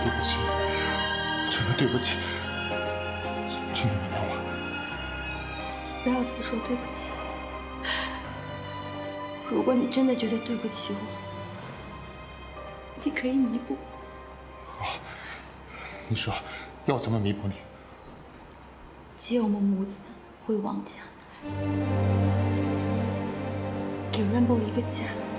对不起你，真的对不起，请你原谅我。 不要再说对不起。如果你真的觉得对不起我，你可以弥补我。 好，你说要怎么弥补你？ 接我们母子回王家，给 Rainbow 一个家。